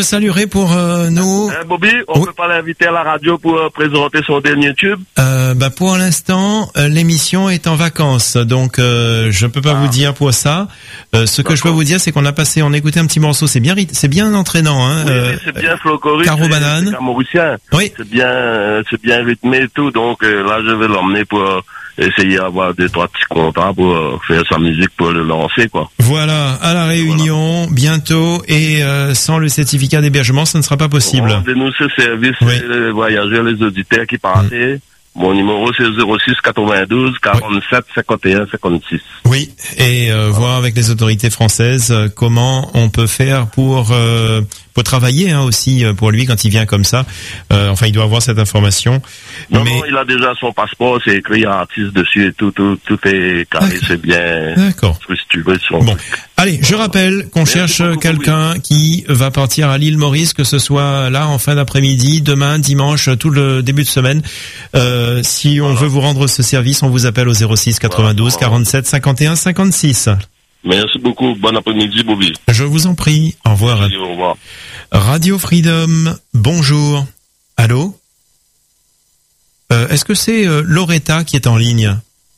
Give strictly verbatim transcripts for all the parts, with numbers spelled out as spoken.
Saluerai pour euh, nous. Euh, Bobby, on oui. peut pas l'inviter à la radio pour euh, présenter son dernier tube. Euh, bah pour l'instant, euh, l'émission est en vacances, donc euh, je peux pas ah. vous dire pour ça. Euh, ce D'accord. que je peux vous dire, c'est qu'on a passé, on a écouté un petit morceau. C'est bien, c'est bien entraînant, hein. Oui, euh, c'est bien Flocoris. Caro Banane. C'est oui. C'est bien, euh, c'est bien rythmé et tout. Donc euh, là, je vais l'emmener pour euh, essayer d'avoir deux trois petits contrats pour euh, faire sa musique pour le lancer, quoi. Voilà, à la Réunion voilà. bientôt et euh, sans le certificat d'hébergement, ça ne sera pas possible. Rendez-nous ce service, oui. les voyageurs, les auditeurs qui partaient. Mmh. Mon numéro c'est zéro six quatre-vingt-douze quarante-sept cinquante et un cinquante-six. Oui, et euh, voilà. voir avec les autorités françaises euh, comment on peut faire pour euh, pour travailler hein, aussi pour lui quand il vient comme ça. Euh, enfin, il doit avoir cette information. Non, mais... non, il a déjà son passeport, c'est écrit artiste dessus et tout, tout, tout est carré, c'est bien. D'accord. Bon, allez, je rappelle qu'on Merci cherche beaucoup, quelqu'un oui. qui va partir à l'île Maurice, que ce soit là en fin d'après-midi, demain, dimanche, tout le début de semaine. Euh, si on voilà. veut vous rendre ce service, on vous appelle au zéro six quatre-vingt-douze voilà. quarante-sept cinquante et un cinquante-six. Merci beaucoup. Bon après-midi, Bobby. Je vous en prie. Au revoir. Merci, au revoir. Radio Freedom. Bonjour. Allô? Euh, est-ce que c'est euh, Loretta qui est en ligne?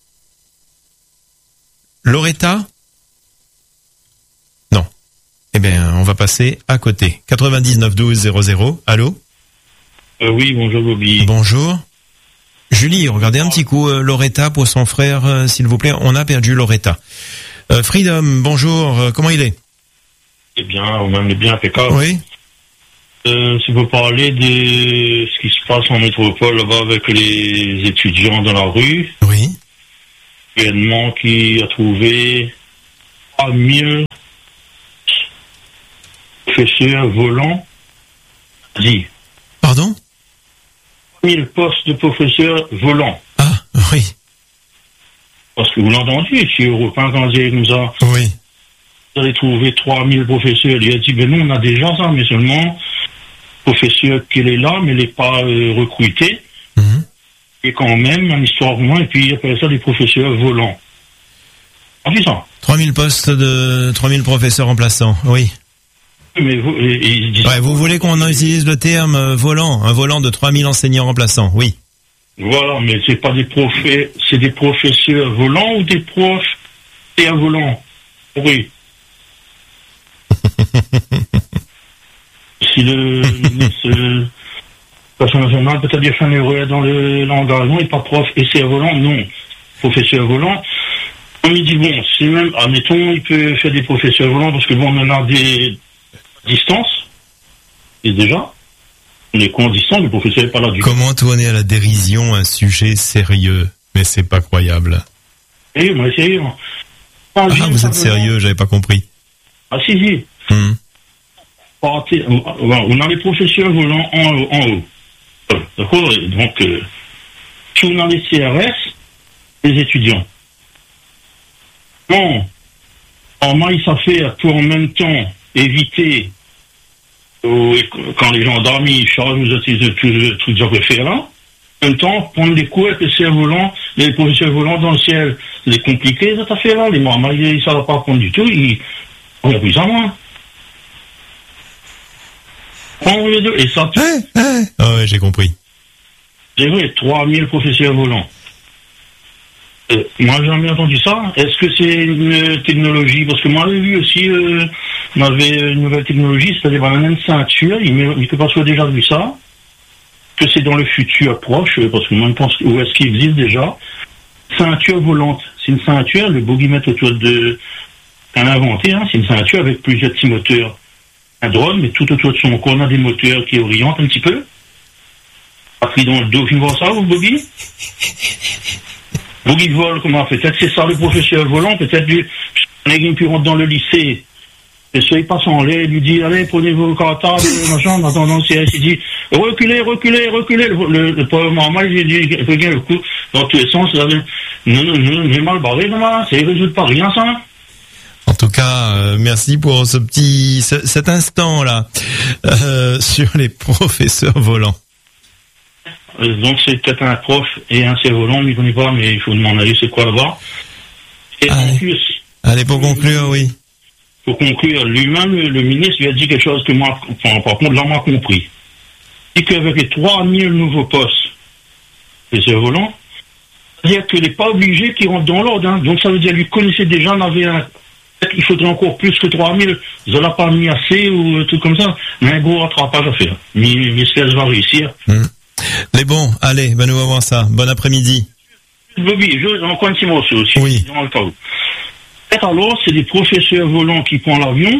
Loretta? Non. Eh bien, on va passer à côté. quatre-vingt-dix-neuf douze zéro zéro. Allô? Euh, oui, bonjour Bobby. Bonjour. Julie, regardez un petit coup euh, Loretta pour son frère, euh, s'il vous plaît. On a perdu Loretta. Euh, Freedom, bonjour. Euh, comment il est? Eh bien, on est bien impeccable. Oui. Euh, si vous parlez de ce qui se passe en métropole là-bas avec les étudiants dans la rue. Oui. Événement qui a trouvé pas mieux professeur volant dit. Pardon? mille postes de professeurs volants. Ah, oui. Parce que vous l'entendez, si Europe un quand il nous a... Oui. Vous allez trouver trois mille professeurs. Il a dit, ben nous, on a déjà ça, mais seulement professeur qu'il est là, mais il n'est pas euh, recruté. Mm-hmm. Et quand même, en histoire moins, et puis il appelle ça des professeurs volants. On dit ça. trois mille postes de... trois mille professeurs remplaçants, oui. Mais vous, et, et, ouais, vous voulez qu'on utilise le terme euh, volant, un volant de trois mille enseignants remplaçants, oui. Voilà, mais c'est pas des profs, c'est des professeurs volants ou des profs et un volant. Oui. Si le ministre national peut-être bien faire une erreur dans le l'engagement et pas prof et c'est un volant, non. Professeur volant. On me dit bon, c'est même, admettons, il peut faire des professeurs volants parce que bon, on en a des distances. Et déjà, on est quoi en distance, le professeur n'est pas là du tout. Comment tourner à la dérision un sujet sérieux? Mais c'est pas croyable. Eh, moi, sérieux. Ah, vous êtes sérieux, j'avais pas compris. Ah, si, si. Hum. On a les professeurs volants en haut. En haut. D'accord? Donc, euh, si on a les C R S, les étudiants. Bon, en maille, ça fait pour en même temps éviter euh, quand les gendarmes ils chargent nous utilisent tout le truc que je faire là. En même temps, prendre des cours avec les C R volants, les professeurs volants dans le ciel, c'est compliqué cette affaire-là. Les mamans, ils ne savent pas prendre du tout, ils ont plus à moi. Prendre les deux, et ça. Ah hey, hey. oh, ouais, j'ai compris. C'est vrai, trois mille professeurs volants. Euh, moi, j'ai jamais entendu ça. Est-ce que c'est une technologie? Parce que moi, j'ai vu aussi, euh, on avait une nouvelle technologie, c'est-à-dire la même ceinture. Il ne peut pas soit déjà vu ça. Que c'est dans le futur proche, parce que moi, je pense où est-ce qu'il existe déjà. Ceinture volante. C'est une ceinture, le bogeymet autour de. On a inventé, hein, c'est une ceinture avec plusieurs petits moteurs. Un drone, mais tout autour de son corps, on a des moteurs qui orientent un petit peu. Pas pris dans le dos, tu vois ça, vous, Bobby? Bogey de vol, comment peut-être c'est ça le professeur volant, peut-être lui, il puis rentre dans le lycée, et ça il passe en l'air, il lui dit allez prenez vos cartables, machin, en attendant le C S, il dit reculez, reculez, reculez, le, le, le pauvre maman, il dit le coup, dans tous les sens, non, non, non, j'ai mal barré, là, ça ne résout pas rien ça. En tout cas, euh, merci pour ce petit, ce, cet instant-là, euh, sur les professeurs volants. Donc c'est peut-être un prof et un cerf-volant, on ne connaît pas, mais il faut demander c'est quoi là-bas. Et allez. en plus... Allez, pour conclure, oui. pour conclure, lui-même, le ministre lui a dit quelque chose que moi, enfin, par contre, là, moi, compris. Il dit qu'avec les trois mille nouveaux postes, professeurs volants, c'est-à-dire qu'il n'est pas obligé qu'il rentre dans l'ordre. Hein. Donc ça veut dire lui connaissait déjà, on avait un... il faudrait encore plus que trois mille. Vous n'en avez pas mis assez ou tout comme ça. Mais un gros rattrapage à faire. Mais Mister va réussir. Mmh. Les bons, allez, ben nous allons voir ça. Bon après-midi. Bobby, je encore un petit morceau aussi. Oui. Dans le cas où. Alors, c'est des professeurs volants qui prennent l'avion.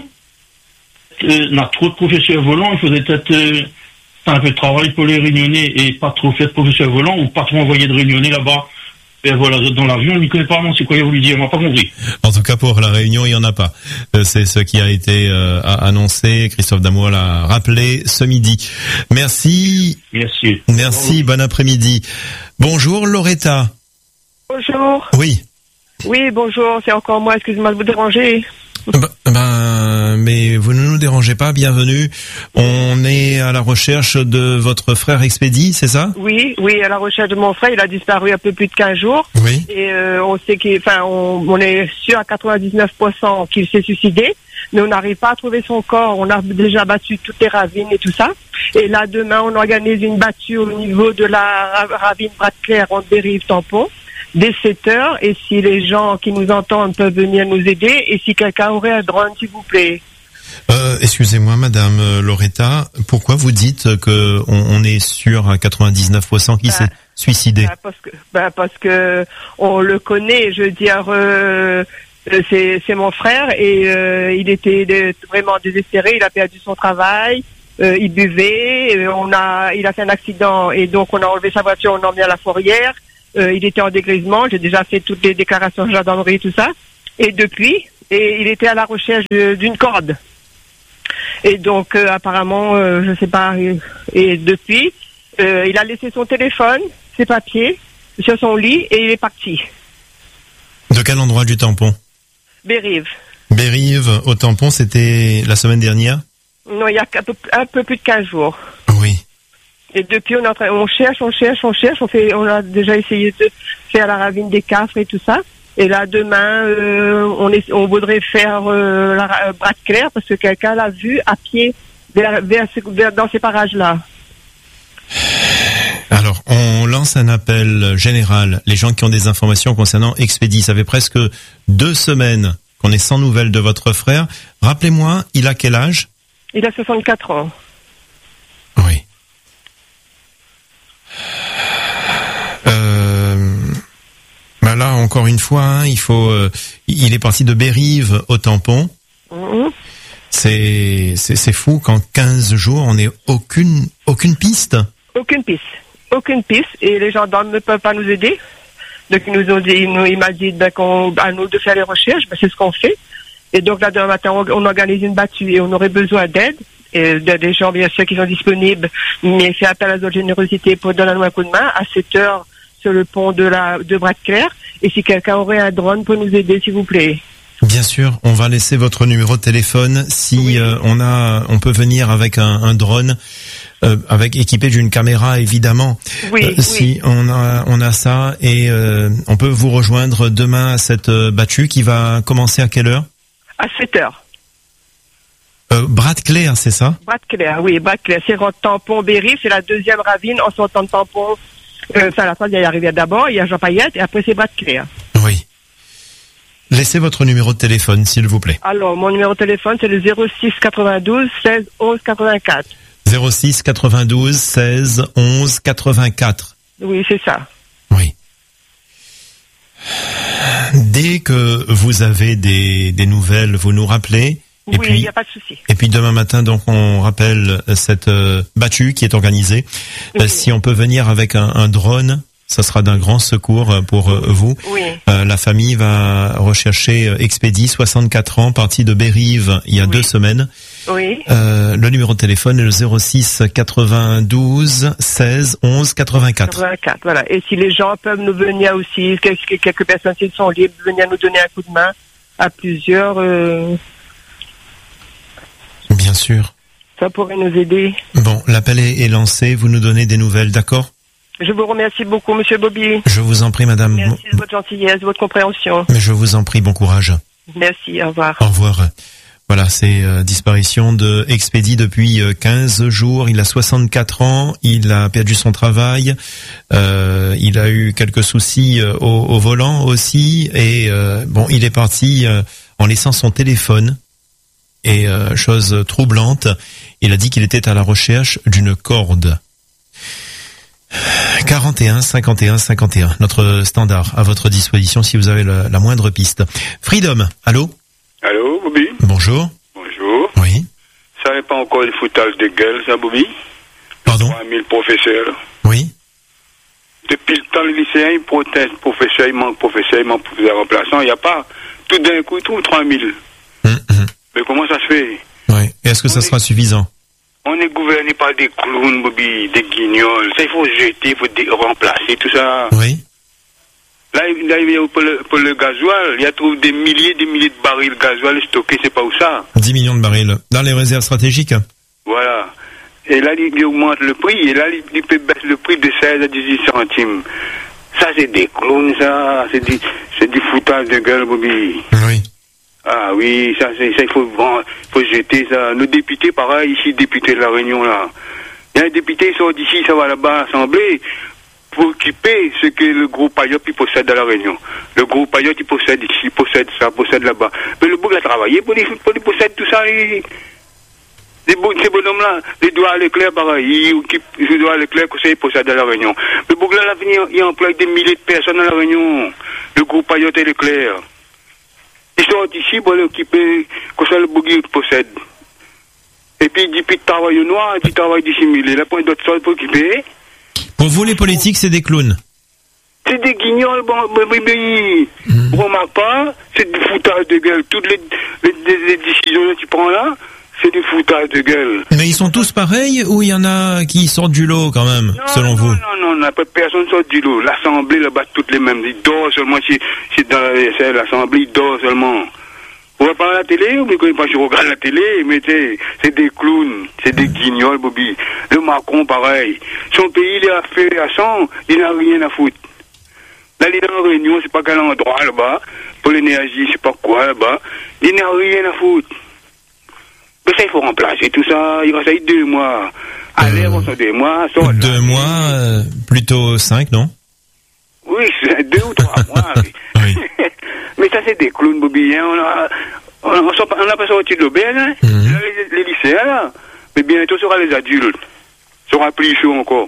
Euh, on a trop de professeurs volants. Il faudrait peut-être euh, faire un peu de travail pour les réunionner et pas trop faire de professeurs volants ou pas trop envoyer de réunionnais là-bas. Et voilà, dans l'avion, il ne connaît pas, non, c'est quoi il a voulu dire, on n'a pas compris. En tout cas, pour la Réunion, il n'y en a pas. C'est ce qui a été euh, annoncé. Christophe Damois l'a rappelé ce midi. Merci. Merci. Merci, bon après-midi. Bonjour, Loretta. Bonjour. Oui. Oui, bonjour, c'est encore moi, excusez-moi de vous déranger. Ben, ben, mais vous ne nous dérangez pas, bienvenue. On est à la recherche de votre frère Expédie, c'est ça? Oui, oui, à la recherche de mon frère, il a disparu un peu plus de quinze jours. Oui. Et euh, on sait qu'il, enfin, on, on est sûr à quatre-vingt-dix-neuf pour cent qu'il s'est suicidé, mais on n'arrive pas à trouver son corps. On a déjà battu toutes les ravines et tout ça. Et là, demain, on organise une battue au niveau de la ravine Bras-de-Clair entre Bérives-Tampon. Dès sept heures, et si les gens qui nous entendent peuvent venir nous aider, et si quelqu'un aurait un drone, s'il vous plaît. Euh, excusez-moi, Madame Loretta, pourquoi vous dites que on, on est sûr à quatre-vingt-dix-neuf pour cent qu'il bah, s'est suicidé? bah parce que, bah parce que on le connaît, je veux dire, euh, c'est, c'est mon frère, et euh, il était de, vraiment désespéré, il a perdu son travail, euh, il buvait, on a, il a fait un accident, et donc on a enlevé sa voiture, on l'a emmené à la fourrière. Euh, il était en dégrisement, j'ai déjà fait toutes les déclarations de gendarmerie, tout ça. Et depuis, et il était à la recherche de, d'une corde. Et donc, euh, apparemment, euh, je sais pas, et, et depuis, euh, il a laissé son téléphone, ses papiers, sur son lit, et il est parti. De quel endroit du tampon? Bérives. Bérives, au tampon, c'était la semaine dernière? Non, il y a un peu, un peu plus de quinze jours. Oui. Et depuis, on, est en train, on cherche, on cherche, on cherche. On fait, on a déjà essayé de faire la ravine des Cafres et tout ça. Et là, demain, euh, on, est, on voudrait faire euh, la euh, Bras-de-Clair parce que quelqu'un l'a vu à pied vers, vers, vers, dans ces parages-là. Alors, on lance un appel général. Les gens qui ont des informations concernant Expédie, ça fait presque deux semaines qu'on est sans nouvelles de votre frère. Rappelez-moi, il a quel âge? Il a soixante-quatre ans. Oui. Euh, ben là, encore une fois, hein, il faut. Euh, il est parti de Bérives au tampon. Mmh. C'est, c'est c'est fou qu'en quinze jours, on n'ait aucune aucune piste. Aucune piste, aucune piste, et les gendarmes ne peuvent pas nous aider. Donc ils nous ont dit, il, nous, il m'a dit ben, qu'on, à nous de faire les recherches, ben, c'est ce qu'on fait. Et donc là demain matin, on, on organise une battue et on aurait besoin d'aide. Et des gens bien sûr qui sont disponibles, mais fait appel à notre générosité pour donner un coup de main à sept heures sur le pont de la de Bras-de-Clair. Et si quelqu'un aurait un drone pour nous aider, s'il vous plaît. Bien sûr, on va laisser votre numéro de téléphone. Si oui. euh, on a, on peut venir avec un, un drone, euh, avec équipé d'une caméra évidemment. Oui. Euh, si oui. on a, on a ça et euh, on peut vous rejoindre demain à cette euh, battue qui va commencer à quelle heure? À sept heures. Euh, Bras-de-Clair, c'est ça? Bras-de-Clair, oui, Bras-de-Clair. C'est tampon Bérives, c'est la deuxième ravine en sortant de tampon. Euh, enfin, la fois, il y a arrivé d'abord, il y a Jean Payette, et après c'est Bras-de-Clair. Oui. Laissez votre numéro de téléphone, s'il vous plaît. Alors, mon numéro de téléphone, c'est le zéro six quatre-vingt-douze seize onze quatre-vingt-quatre. zéro six quatre-vingt-douze seize onze quatre-vingt-quatre. Oui, c'est ça. Oui. Dès que vous avez des, des nouvelles, vous nous rappelez. Et oui, il n'y a pas de souci. Et puis demain matin, donc, on rappelle cette euh, battue qui est organisée. Oui. Euh, si on peut venir avec un, un drone, ça sera d'un grand secours pour euh, vous. Oui. Euh, la famille va rechercher euh, Expédie, soixante-quatre ans, parti de Bérives il y a oui. deux semaines. Oui. Euh, le numéro de téléphone est le zéro six quatre-vingt-douze seize onze quatre-vingt-quatre. quatre-vingt-quatre, voilà. Et si les gens peuvent nous venir aussi, quelques, quelques personnes qui sont libres, venir nous donner un coup de main à plusieurs... Euh... Bien sûr. Ça pourrait nous aider. Bon, l'appel est, est lancé, vous nous donnez des nouvelles, d'accord? Je vous remercie beaucoup, Monsieur Bobby. Je vous en prie, Madame. Merci de votre gentillesse, de votre compréhension. Mais je vous en prie, bon courage. Merci, au revoir. Au revoir. Voilà, c'est euh, disparition de Expédie depuis euh, quinze jours. Il a soixante-quatre ans, il a perdu son travail, euh, il a eu quelques soucis euh, au, au volant aussi, et euh, bon, il est parti euh, en laissant son téléphone. Et euh, chose troublante, il a dit qu'il était à la recherche d'une corde. quarante et un cinquante et un cinquante et un, notre standard à votre disposition si vous avez la, la moindre piste. Freedom, allô? Allô, Bobby? Bonjour. Bonjour. Oui. Ça n'est pas encore le foutage de gueule, ça, Bobby? Pardon? trois mille professeurs. Oui. Depuis le temps, les lycéens, ils protestent, professeurs, il manque professeurs, il manque professeurs remplaçants. Il n'y a pas, tout d'un coup, ils trouvent trois mille. Mmh, mmh. Mais comment ça se fait? Oui. Et est-ce que ça on sera est, suffisant? On est gouverné par des clowns, Bobby, des guignols. Ça, il faut jeter, il faut dé- remplacer, tout ça. Oui. Là, là il y a pour le, pour le gasoil, il y a trouvé des milliers des milliers de barils de gasoil stockés, c'est pas où ça? dix millions de barils. Dans les réserves stratégiques? Voilà. Et là, il, il augmente le prix, et là, il, il peut baisser le prix de seize à dix-huit centimes. Ça, c'est des clowns, ça. C'est du, c'est du foutage de gueule, Bobby. Oui. Ah oui, ça, c'est, ça, il faut, faut jeter ça. Nos députés, pareil, ici, députés de la Réunion, là. Il y a un député, il sort d'ici, ça va là-bas à l'Assemblée, pour occuper ce que le groupe Payot, il possède à la Réunion. Le groupe Payot, il possède ici, il possède ça, possède là-bas. Mais le bouc a travaillé pour les, pour les possède tout ça, et... Les bon, ces bonhommes-là, les doigts à l'éclair, pareil, ils occupent les doigts à l'éclair que ça, ils possèdent à la Réunion. Le bouc là, l'avenir, il emploie des milliers de personnes à la Réunion. Le groupe Payot et l'éclair. Ils sont ici pour l'occuper, que ça, le bouc, il possède. Et puis, il dit, puis, travail au noir, puis, travail dissimulé. Là, pour d'autres sols pour occuper. Pour vous, les politiques, c'est des clowns? C'est des guignols, bon, bon, bon, bon. Mmh. Remarque pas, c'est du foutage de gueule. Toutes les, les, les, les décisions que tu prends là, c'est du foutage de gueule. Mais ils sont tous pareils ou il y en a qui sortent du lot quand même, non, selon non, vous? Non, non, non, personne sort du lot. L'Assemblée, là-bas, toutes les mêmes. Ils dorment seulement, c'est, c'est dans la, l'Assemblée, ils dorment seulement. Vous voyez pas la télé, ou bien pas je regarde la télé, mais c'est, c'est des clowns, c'est des guignols, Bobby. Le Macron, pareil. Son pays, il a fait à cent, il n'a rien à foutre. Là, il est en réunion, c'est pas quel endroit là-bas, pour l'énergie, c'est pas quoi là-bas. Il n'a rien à foutre. Mais ça, il faut remplacer tout ça. Il reste eu deux mois. Allez, on sort deux mois. Sort deux là. mois, euh, plutôt cinq, non? Oui, c'est deux ou trois mois. Oui. Mais ça, c'est des clowns, Bobby. Hein. On a, on a, on a pas sorti de l'auberge, hein. Mm-hmm. Là, les, les lycéens, là. Mais bientôt, ce sera les adultes. Ce sera plus chaud encore.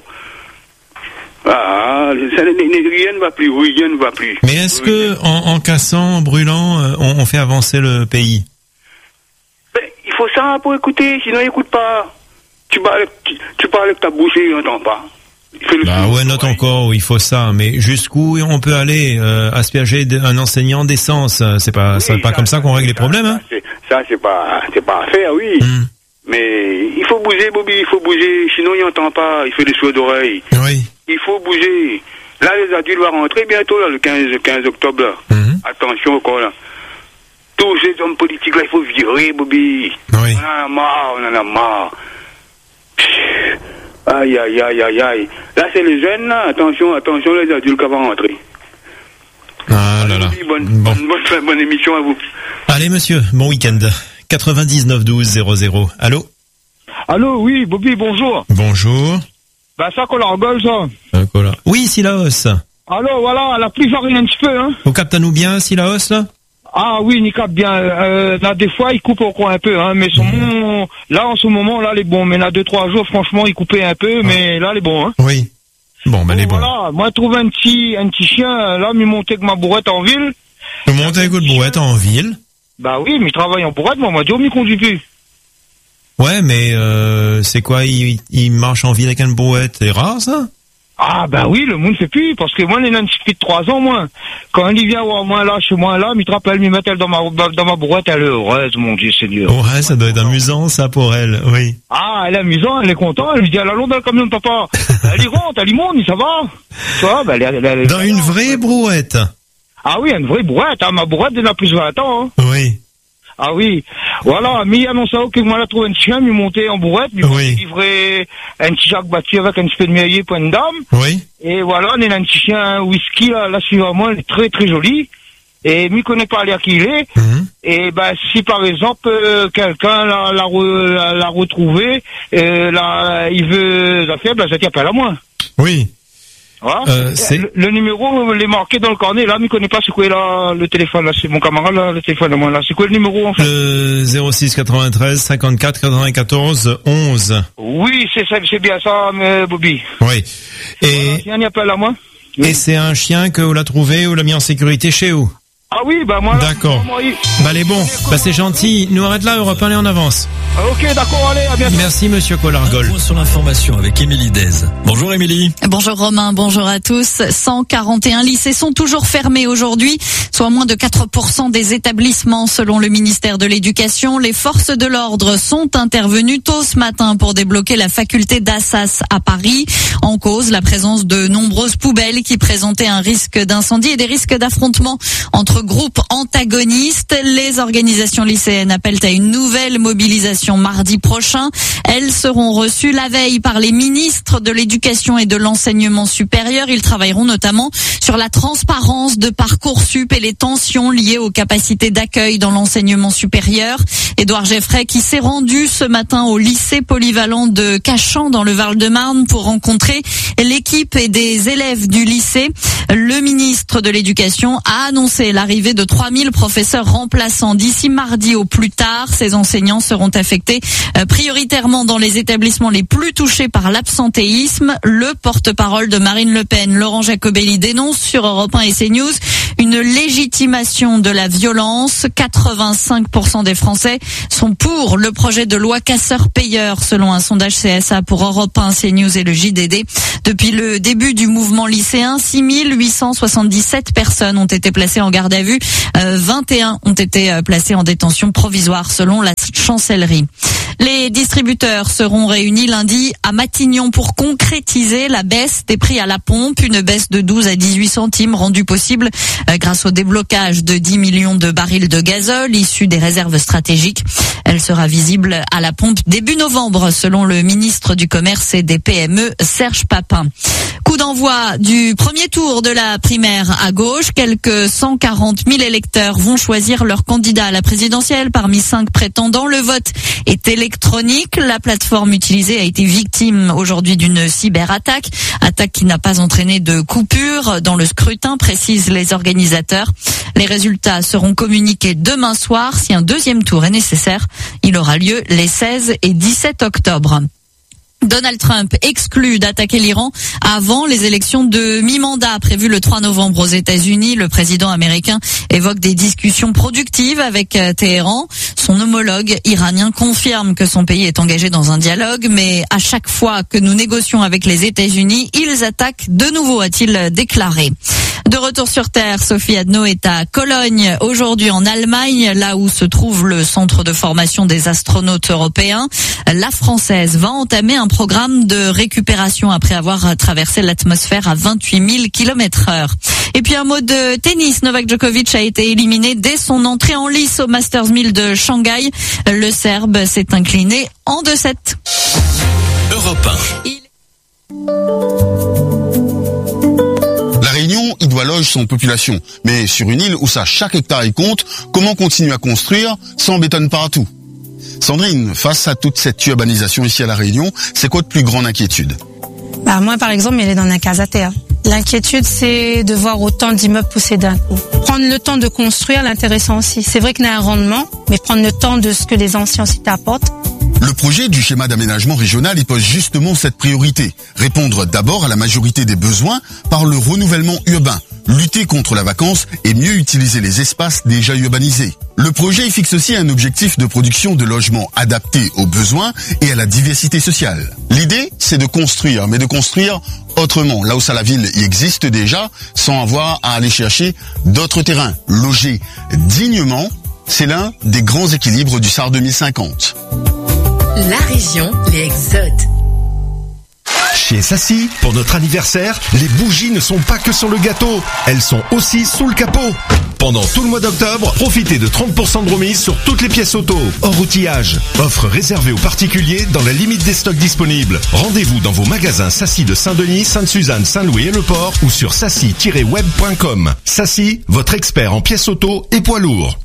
Ah, ça, rien ne va plus, rien ne va plus. Mais est-ce oui. que, en, en cassant, en brûlant, on, on fait avancer le pays? Ben, il faut ça pour écouter, sinon il écoute pas. Tu parles, tu, tu parles avec ta bouche et il n'entend pas. Il bah ouais, note encore, il faut ça. Mais jusqu'où on peut aller euh, asperger un enseignant d'essence? C'est pas, oui, c'est pas ça, comme ça qu'on règle ça, les problèmes, hein? C'est, ça, c'est pas, c'est pas à faire, oui. Mm. Mais il faut bouger, Bobby, il faut bouger. Sinon, il n'entend pas. Il fait des sourds d'oreilles. Oui. Il faut bouger. Là, les adultes vont rentrer bientôt, là, le quinze, quinze octobre, là. Mm-hmm. Attention encore, là. Tous ces hommes politiques, là, il faut virer, Bobby. Oui. On en a marre, on en a marre. Aïe, aïe, aïe, aïe, aïe. Là, c'est les jeunes, là. Attention, attention, les adultes qui vont rentrer. Ah là là. Bonne, bon. bonne, bonne, bonne émission à vous. Allez, monsieur, bon week-end. quatre-vingt-dix-neuf douze zéro zéro. Allô? Allô, oui, Bobby, bonjour. Bonjour. Ben, ça, qu'on la rigole, ça. Euh, quoi, là. Oui, Silaos. Alors, voilà, la pluie varie un petit peu, hein. Vous captez-nous bien, Silaos, là? Ah oui, il capte bien. Euh, là, des fois, il coupe encore un peu, hein. Mais son mmh. là, en ce moment, là, il est bon. Mais là, deux, trois jours, franchement, il coupait un peu, ah. mais là, il est bon, hein. Oui. Bon, ben, il est bon. Voilà. Moi, je trouve un petit, un petit chien, là, m'y monter avec ma bourrette en ville. Vous montez avec votre bourrette en ville? Bah oui, mais il travaille en bourrette, moi, on m'a dit, oh, m'y conduit plus. Ouais, mais, euh, c'est quoi, il, il marche en ville avec une bourrette? C'est rare, ça? Ah, bah oui, le monde fait plus, parce que moi, il a un petit peu de trois ans, moi. Quand il vient voir moi là, chez moi là, il te rappelle, il met elle dans ma, dans ma bourrette, elle est heureuse, mon Dieu Seigneur. Ouais, ça doit être amusant, ça, pour elle, oui. Ah, elle est amusante, elle est contente, elle lui dit, elle allons dans le camion de papa. Elle y rentre, elle y monte, ça va. Tu vois, bah, elle, elle, elle, dans elle, une vraie brouette. Ah oui, une vraie brouette, hein, ma brouette, elle a plus de vingt ans, hein. Oui. Ah oui, voilà, mais il annonce que moi là trouvé un chien, il montait en bourrette, il oui. livrait un petit Jacques battu avec un petit peu de meilleur pour une dame. Oui. Et voilà, on a un petit chien whisky là, là suivant moi, il est très très joli. et m'y connaît pas l'air qu'il est. Mhm. Et ben si par exemple euh, quelqu'un l'a, l'a, re, l'a, l'a retrouvé, euh, là, il veut la faire, ben ça tient pas à moi. Oui. Voilà. Euh, c'est... Le, le numéro, il est marqué dans le carnet, là, mais il connaît pas c'est quoi là, le téléphone, là, c'est mon camarade, là, le téléphone à moi, là. C'est quoi le numéro, en fait? Le zéro six quatre-vingt-treize cinquante-quatre quatre-vingt-quatorze onze. Oui, c'est ça, c'est bien ça, mais Bobby. Oui. Et, voilà, si on y appelle à moi. et c'est un chien que vous l'a trouvé ou l'a mis en sécurité chez vous? Ah oui, bah moi. D'accord. Moi, moi, Bah les bons. Bah c'est gentil. Nous arrête là, Europe un, allez en avance. ah, ok, d'accord, allez, à bientôt. Merci Monsieur Collargol. Un point sur l'information avec Émilie Dez. Bonjour Émilie. Bonjour Romain, bonjour à tous. cent quarante et un lycées sont toujours fermés aujourd'hui, soit moins de quatre pour cent des établissements selon le ministère de l'Éducation. Les forces de l'ordre sont intervenues tôt ce matin pour débloquer la faculté d'Assas à Paris. En cause, la présence de nombreuses poubelles qui présentaient un risque d'incendie et des risques d'affrontement entre groupes antagonistes. Les organisations lycéennes appellent à une nouvelle mobilisation mardi prochain. Elles seront reçues la veille par les ministres de l'Éducation et de l'Enseignement supérieur. Ils travailleront notamment sur la transparence de Parcoursup et les tensions liées aux capacités d'accueil dans l'enseignement supérieur. Édouard Geffray qui s'est rendu ce matin au lycée polyvalent de Cachan dans le Val-de-Marne pour rencontrer l'équipe et des élèves du lycée. Le ministre de l'Éducation a annoncé l'arrivée de trois mille professeurs remplaçants d'ici mardi au plus tard. Ces enseignants seront affectés prioritairement dans les établissements les plus touchés par l'absentéisme. Le porte-parole de Marine Le Pen, Laurent Jacobelli, dénonce sur Europe un et CNews une légitimation de la violence. quatre-vingt-cinq pour cent des Français sont pour le projet de loi casseur-payeur, selon un sondage C S A pour Europe un, CNews et le J D D. Depuis le début du mouvement lycéen, six mille huit cent soixante-dix-sept personnes ont été placées en garde à vue, euh, vingt et un ont été placées en détention provisoire, selon la chancellerie. Les distributeurs seront réunis lundi à Matignon pour concrétiser la baisse des prix à la pompe, une baisse de douze à dix-huit centimes rendue possible grâce au déblocage de dix millions de barils de gazole issus des réserves stratégiques. Elle sera visible à la pompe début novembre, selon le ministre du Commerce et des P M E, Serge Papin. Coup d'envoi du premier tour de la primaire à gauche. Quelques cent quarante mille électeurs vont choisir leur candidat à la présidentielle parmi cinq prétendants. Le vote est électronique. La plateforme utilisée a été victime aujourd'hui d'une cyberattaque. Attaque qui n'a pas entraîné de coupure dans le scrutin, précisent les organisateurs. Les résultats seront communiqués demain soir. Si un deuxième tour est nécessaire, il aura lieu les seize et dix-sept octobre. Donald Trump exclut d'attaquer l'Iran avant les élections de mi-mandat prévues le trois novembre aux États-Unis. Le président américain évoque des discussions productives avec Téhéran. Son homologue iranien confirme que son pays est engagé dans un dialogue, mais à chaque fois que nous négocions avec les États-Unis, ils attaquent de nouveau, a-t-il déclaré. De retour sur Terre, Sophie Adno est à Cologne, aujourd'hui en Allemagne, là où se trouve le centre de formation des astronautes européens. La Française va entamer un programme de récupération après avoir traversé l'atmosphère à vingt-huit mille kilomètres heure. Et puis un mot de tennis, Novak Djokovic a été éliminé dès son entrée en lice au Masters mille de Shanghai. Le Serbe s'est incliné en deux sept. Europe un. Il... La Réunion, il doit loger son population. Mais sur une île où ça, chaque hectare il compte, comment continuer à construire sans béton partout? Sandrine, face à toute cette urbanisation ici à La Réunion, c'est quoi de plus grande inquiétude? Bah moi, par exemple, il est dans la case à terre. L'inquiétude, c'est de voir autant d'immeubles pousser d'un coup. Prendre le temps de construire, l'intéressant aussi. C'est vrai qu'il y a un rendement, mais prendre le temps de ce que les anciens cités apportent. Le projet du schéma d'aménagement régional y pose justement cette priorité. Répondre d'abord à la majorité des besoins par le renouvellement urbain, lutter contre la vacance et mieux utiliser les espaces déjà urbanisés. Le projet fixe aussi un objectif de production de logements adaptés aux besoins et à la diversité sociale. L'idée, c'est de construire, mais de construire autrement, là où ça la ville y existe déjà, sans avoir à aller chercher d'autres terrains. Loger dignement, c'est l'un des grands équilibres du S A R deux mille cinquante. La région, les exotes. Chez Sassy, pour notre anniversaire, les bougies ne sont pas que sur le gâteau, elles sont aussi sous le capot. Pendant tout le mois d'octobre, profitez de trente pour cent de remise sur toutes les pièces auto, hors outillage. Offre réservée aux particuliers dans la limite des stocks disponibles. Rendez-vous dans vos magasins Sassy de Saint-Denis, Sainte-Suzanne, Saint-Louis et Le Port ou sur sassy tiret web point com. Sassy, votre expert en pièces auto et poids lourds.